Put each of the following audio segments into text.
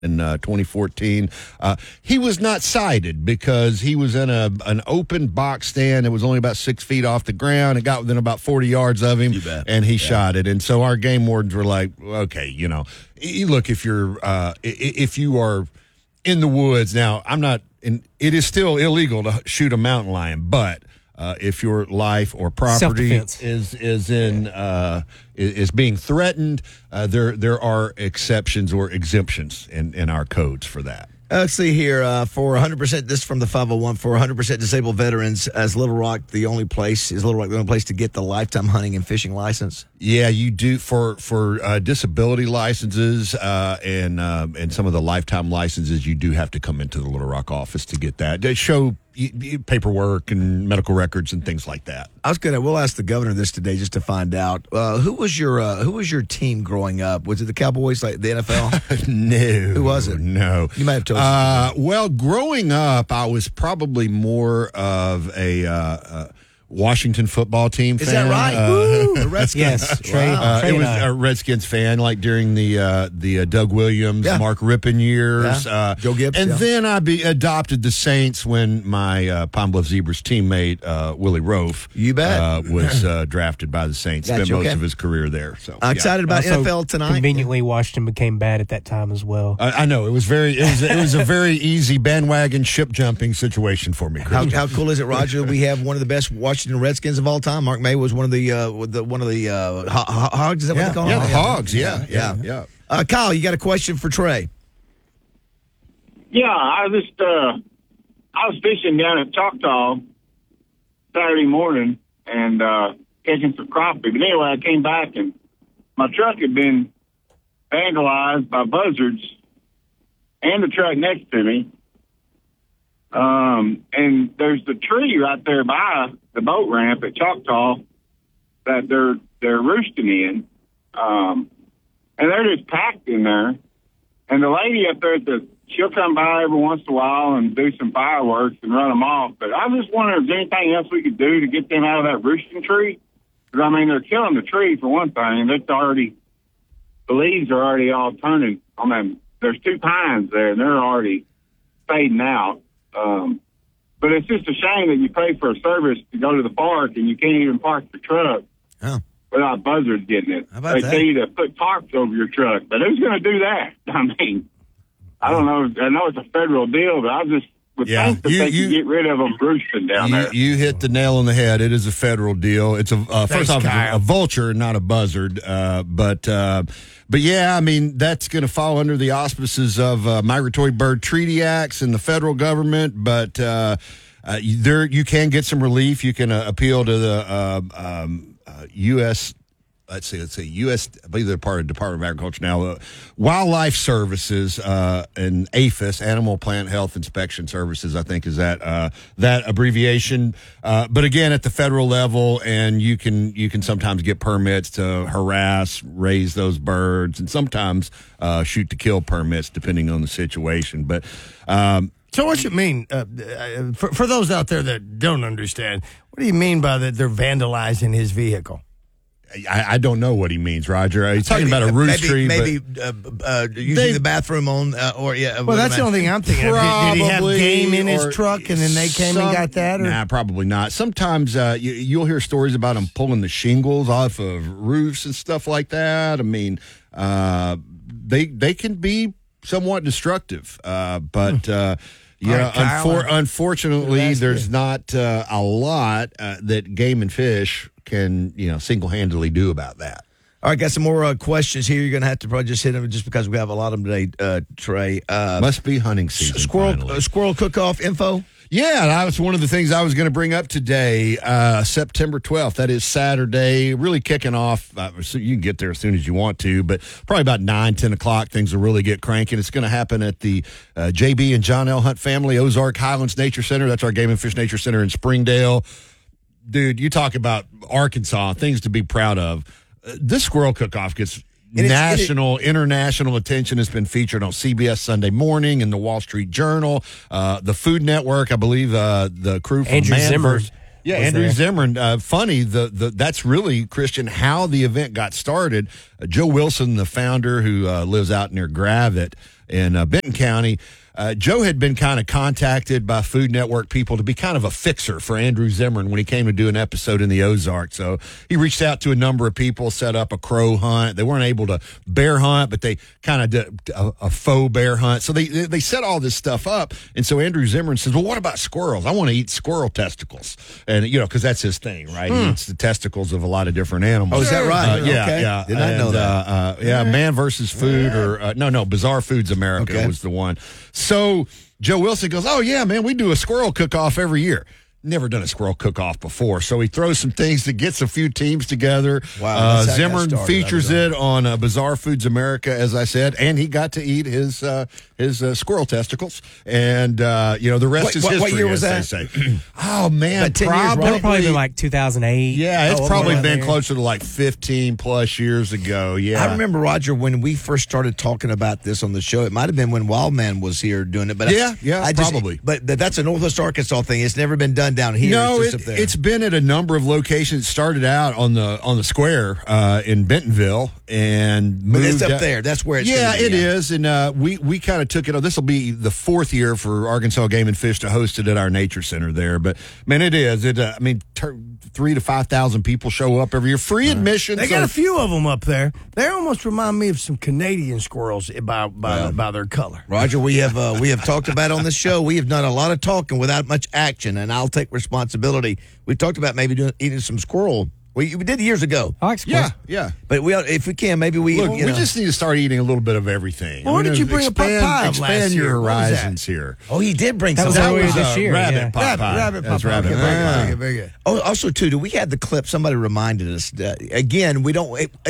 in 2014. He was not cited because he was in an open box stand. It was only about 6 feet off the ground. It got within about 40 yards of him, and he shot it. And so our game wardens were like, okay, look, if you are in the woods now, it is still illegal to shoot a mountain lion, but if your life or property is being threatened, there are exceptions or exemptions in our codes for that. Let's see here. For 100%, this is from the 501. For 100% disabled veterans, is Little Rock the only place to get the lifetime hunting and fishing license? Yeah, you do for disability licenses and some of the lifetime licenses. You do have to come into the Little Rock office to get that. They show paperwork and medical records and things like that. We'll ask the governor this today just to find out. Who was your team growing up? Was it the Cowboys, like the NFL? No. Who was it? No. You might have told us. Well, growing up, I was probably more of a Washington football team fan. Is that right? The Redskins. Yes. Trey It was a Redskins fan, like during the Doug Williams, Mark Rippon years. Joe Gibbs. And then I adopted the Saints when my Pine Bluff Zebras teammate, Willie Rofe, was drafted by the Saints. Spent most of his career there. So excited about Also, NFL tonight. Conveniently, Washington became bad at that time as well. I know. It was a very easy bandwagon ship jumping situation for me. How cool is it, Roger? We have one of the best Washington Redskins of all time. Mark May was one of the Hogs. Is that what they call them? Yeah, the Hogs. Yeah. Kyle, you got a question for Trey? Yeah, I was fishing down at Choctaw Saturday morning and catching some crappie. But anyway, I came back and my truck had been vandalized by buzzards and the truck next to me. And there's the tree right there by the boat ramp at Choctaw that they're roosting in. And they're just packed in there. And the lady up there she'll come by every once in a while and do some fireworks and run them off. But I was just wondering if there's anything else we could do to get them out of that roosting tree. Because, I mean, they're killing the tree for one thing. The leaves are already all turning on them. There's 2 pines there, and they're already fading out. But it's just a shame that you pay for a service to go to the park and you can't even park the truck without buzzards getting it. They tell you to put tarps over your truck, but who's going to do that? I mean, I don't know. I know it's a federal deal, but I just would think that they could get rid of them roosting down there. You hit the nail on the head. It is a federal deal. It's first off, a vulture, not a buzzard. But yeah, I mean, that's going to fall under the auspices of Migratory Bird Treaty Acts and the federal government. But you can get some relief. You can appeal to the U.S. Let's say U.S. I believe they're part of the Department of Agriculture now. Wildlife Services and APHIS, Animal Plant Health Inspection Services, I think is that abbreviation. But again, at the federal level, and you can sometimes get permits to harass, raise those birds, and sometimes shoot to kill permits depending on the situation. But so what's it mean for those out there that don't understand? What do you mean by that they're vandalizing his vehicle? I don't know what he means, Roger. He's talking about a roost tree. Maybe using the bathroom on, or Well, that's the only thing I'm thinking. Did he have game in his truck, and then they came and got that? Or? Nah, probably not. Sometimes you'll hear stories about them pulling the shingles off of roofs and stuff like that. I mean, they can be somewhat destructive, but. Unfortunately, there's not a lot that Game and Fish can, single-handedly do about that. All right, got some more questions here. You're going to have to probably just hit them just because we have a lot of them today, Trey. Must be hunting season. Squirrel cook-off info? Yeah, that was one of the things I was going to bring up today, September 12th. That is Saturday, really kicking off. So you can get there as soon as you want to, but probably about 9, 10 o'clock, things will really get cranking. It's going to happen at the J.B. and John L. Hunt Family Ozark Highlands Nature Center. That's our Game and Fish Nature Center in Springdale. Dude, you talk about Arkansas, things to be proud of. This squirrel cook-off gets international attention. Has been featured on CBS Sunday Morning and the Wall Street Journal, the Food Network. I believe the crew from Andrew Zimmern. Yeah, Andrew Zimmern. Funny, that's really, Christian, how the event got started. Joe Wilson, the founder who lives out near Gravette, in Benton County. Joe had been kind of contacted by Food Network people to be kind of a fixer for Andrew Zimmern when he came to do an episode in the Ozarks. So he reached out to a number of people, set up a crow hunt. They weren't able to bear hunt, but they kind of did a faux bear hunt. So they set all this stuff up. And so Andrew Zimmern says, well, what about squirrels? I want to eat squirrel testicles. And, because that's his thing, right? He eats the testicles of a lot of different animals. Oh, is that right? Yeah, okay. yeah. Did not know that. Man versus Food no, Bizarre Foods America was the one. So Joe Wilson goes, oh, yeah, man, we do a squirrel cook-off every year. Never done a squirrel cook-off before. So he throws some things that gets a few teams together. Wow, Zimmern features it on Bizarre Foods America, as I said, and he got to eat his squirrel testicles. And, the rest is history, what year was as that? they say. Oh, man, Probably been like 2008. Yeah, it's probably been closer to like 15-plus years ago, yeah. I remember, Roger, when we first started talking about this on the show, it might have been when Wildman was here doing it. But probably. But that's a Northwest Arkansas thing. It's never been done down here. No, it's just up there. It's been at a number of locations. It started out on the square in Bentonville and moved. But it's up there. That's where it's Yeah, it is. And we kind of took it. This will be the fourth year for Arkansas Game and Fish to host it at our nature center there. But man, it is. 3,000 to 5,000 people show up every year. Free admission. They got a few of them up there. They almost remind me of some Canadian squirrels by their color. Roger, we have talked about on this show. We have done a lot of talking without much action, and I'll take responsibility. We talked about maybe eating some squirrel. We did years ago. I like squirrels. Yeah. But if we can, maybe we we just need to start eating a little bit of everything. Well, why did you bring a pot pie of last expand year? your What was that? horizons here. Oh, he did bring That was something. earlier this year. Rabbit pot pie. Rabbit That's pot pie. rabbit Okay, pot pie. very good. Oh, also too, do we have the clip? Somebody reminded us. Again, we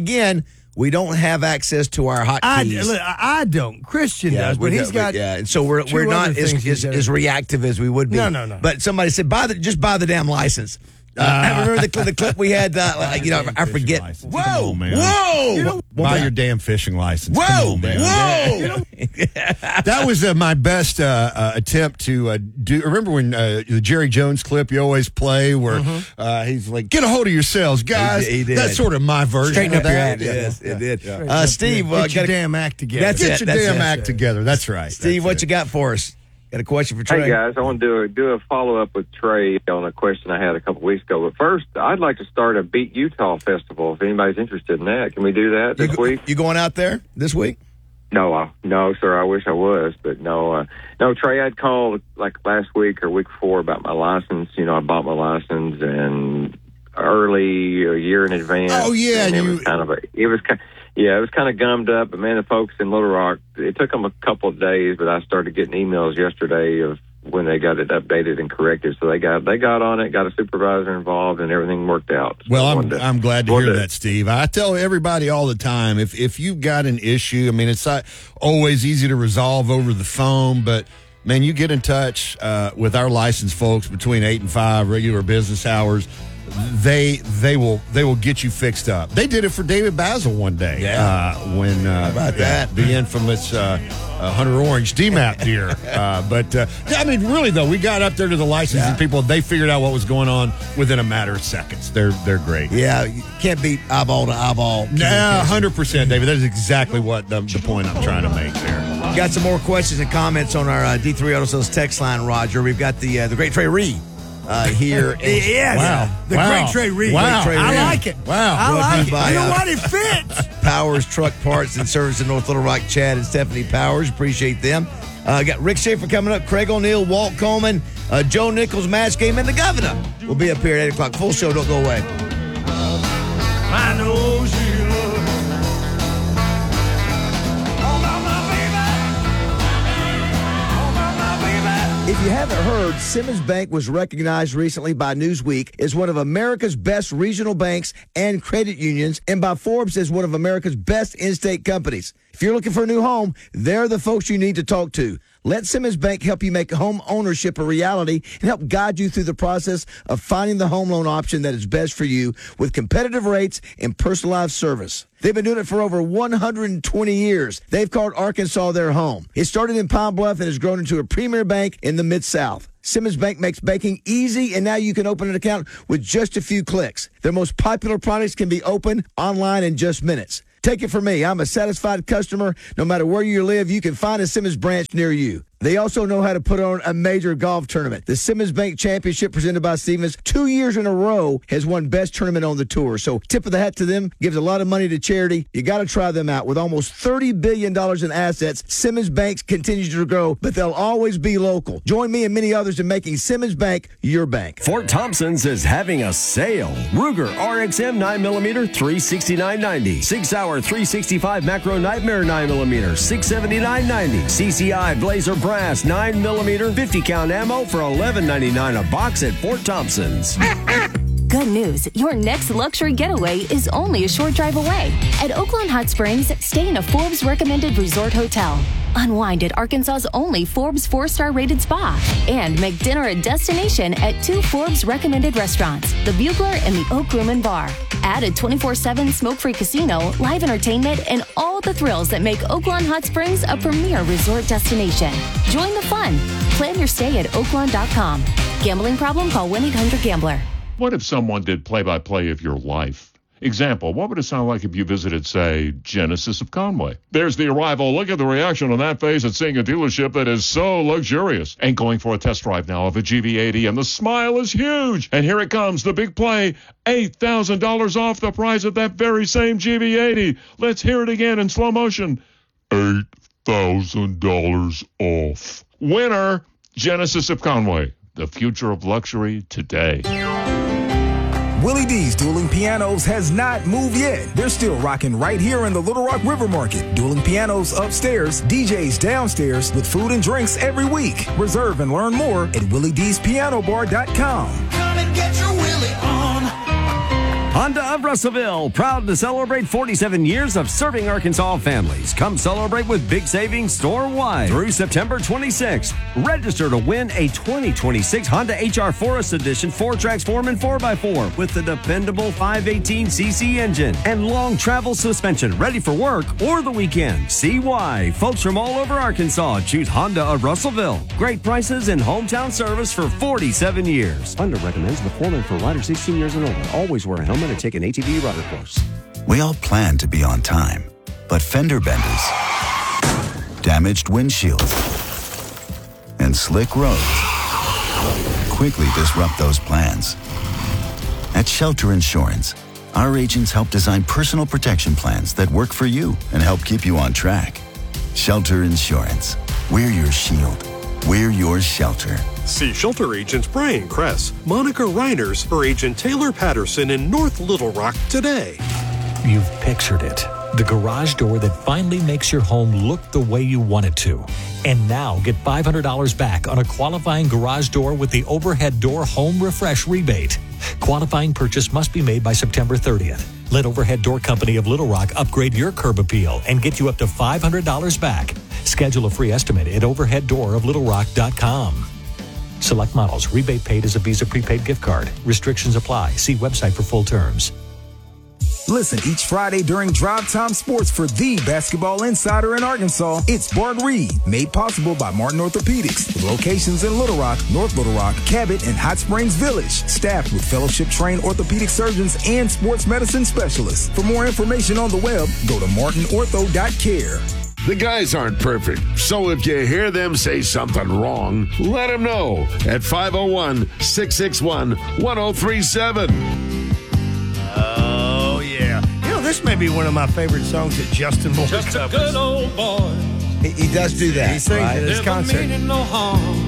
don't have access to our hotkeys. I don't. Christian does, but he's got. Yeah, and so we're two not other things he's as reactive as we would be. No. But somebody said, just buy the damn license. I remember the clip we had. I forget. License. Whoa, Come on, man. whoa! Buy your damn fishing license. Whoa, Come on, man. whoa! That was my best attempt to do. Remember when the Jerry Jones clip you always play where he's like, "Get a hold of yourselves, guys." He did. That's sort of my version Straighten of up your that. act. Yes, it did. Yeah. Steve, Get your damn act together. That's Get your damn act together. That's right. Steve, what you got for us? Got a question for Trey? Hey, guys, I want to do a follow-up with Trey on a question I had a couple weeks ago. But first, I'd like to start a Beat Utah festival if anybody's interested in that. Can we do that this week? You going out there this week? No, sir. I wish I was, but no. Trey, I'd called like last week or week before about my license. I bought my license and early, a year in advance. Oh, yeah. And it was kind of gummed up. But, man, the folks in Little Rock, it took them a couple of days, but I started getting emails yesterday of when they got it updated and corrected. So they got on it, got a supervisor involved, and everything worked out. So well, I'm glad to hear that, Steve. I tell everybody all the time, if you've got an issue, it's not always easy to resolve over the phone, but man, you get in touch with our licensed folks between 8 and 5 regular business hours. They will get you fixed up. They did it for David Basil one day. When the infamous Hunter Orange DMAP deer. Really though, we got up there to the licensing people. They figured out what was going on within a matter of seconds. They're great. Yeah, you can't beat eyeball to eyeball. Nah, 100%, David. That is exactly what the point I'm trying to make there. Got some more questions and comments on our D3 Auto Sales text line, Roger. We've got the great Trey Reed. Here. The great Trey Reed. Wow. I like it. Wow. I like it. By, You know what? It fits. Powers Truck Parts and Service in North Little Rock. Chad and Stephanie Powers. Appreciate them. Got Rick Schaefer coming up. Craig O'Neill, Walt Coleman, Joe Nichols, Match Game, and the Governor will be up here at 8 o'clock. Full show. Don't go away. I know she loves If you haven't heard, Simmons Bank was recognized recently by Newsweek as one of America's best regional banks and credit unions, and by Forbes as one of America's best in-state companies. If you're looking for a new home, they're the folks you need to talk to. Let Simmons Bank help you make home ownership a reality and help guide you through the process of finding the home loan option that is best for you with competitive rates and personalized service. They've been doing it for over 120 years. They've called Arkansas their home. It started in Pine Bluff and has grown into a premier bank in the Mid-South. Simmons Bank makes banking easy, and now you can open an account with just a few clicks. Their most popular products can be opened online in just minutes. Take it from me. I'm a satisfied customer. No matter where you live, you can find a Simmons branch near you. They also know how to put on a major golf tournament. The Simmons Bank Championship presented by Stevens 2 years in a row has won best tournament on the tour. So tip of the hat to them. Gives a lot of money to charity. You got to try them out. With almost $30 billion in assets, Simmons Bank continues to grow, but they'll always be local. Join me and many others in making Simmons Bank your bank. Fort Thompson's is having a sale. Ruger RXM 9mm $369.90. 6-hour 365 Macro Nightmare 9mm $679.90. CCI Blazer Brass 9mm 50 count ammo for $11.99 a box at Fort Thompson's. Good news, your next luxury getaway is only a short drive away. At Oaklawn Hot Springs, stay in a Forbes recommended resort hotel. Unwind at Arkansas's only Forbes 4-star rated spa. And make dinner a destination at 2 Forbes recommended restaurants, the Bugler and the Oak Room and Bar. Add a 24/7 smoke-free casino, live entertainment, and all the thrills that make Oaklawn Hot Springs a premier resort destination. Join the fun. Plan your stay at Oaklawn.com. Gambling problem? Call 1-800-GAMBLER. What if someone did play-by-play of your life? Example, what would it sound like if you visited, say, Genesis of Conway? There's the arrival. Look at the reaction on that face at seeing a dealership that is so luxurious. And going for a test drive now of a GV80, and the smile is huge. And here it comes, the big play, $8,000 off the price of that very same GV80. Let's hear it again in slow motion. $8,000 off. Winner, Genesis of Conway. The future of luxury today. Willie D's Dueling Pianos has not moved yet. They're still rocking right here in the Little Rock River Market. Dueling Pianos upstairs, DJs downstairs with food and drinks every week. Reserve and learn more at WillieD'sPianoBar.com. Come and get your Willie on. Honda of Russellville, proud to celebrate 47 years of serving Arkansas families. Come celebrate with big savings store-wide through September 26th. Register to win a 2026 Honda HR Forest Edition 4Transform 4x4 with the dependable 518cc engine and long travel suspension, ready for work or the weekend. See why folks from all over Arkansas choose Honda of Russellville. Great prices and hometown service for 47 years. Honda recommends Metformin for riders 16 years and older. Always wear a helmet and take an ATV rider course. We all plan to be on time, but fender benders, damaged windshields, and slick roads quickly disrupt those plans. At Shelter Insurance, our agents help design personal protection plans that work for you and help keep you on track. Shelter Insurance. We're your shield. We're your shelter. See Shelter agents Brian Kress, Monica Reiners, or Agent Taylor Patterson in North Little Rock today. You've pictured it. The garage door that finally makes your home look the way you want it to. And now get $500 back on a qualifying garage door with the Overhead Door Home Refresh rebate. Qualifying purchase must be made by September 30th. Let Overhead Door Company of Little Rock upgrade your curb appeal and get you up to $500 back. Schedule a free estimate at overheaddooroflittlerock.com. Select models. Rebate paid as a Visa prepaid gift card. Restrictions apply. See website for full terms. Listen each Friday during Drive Time Sports for the basketball insider in Arkansas. It's Bart Reed, made possible by Martin Orthopedics, with locations in Little Rock, North Little Rock, Cabot, and Hot Springs Village. Staffed with fellowship-trained orthopedic surgeons and sports medicine specialists. For more information on the web, go to martinortho.care. The guys aren't perfect, so if you hear them say something wrong, let them know at 501-661-1037. Oh, yeah. You know, this may be one of my favorite songs that Justin Moore Just a good old boy. He does do that. He sings right? at his concert. No harm.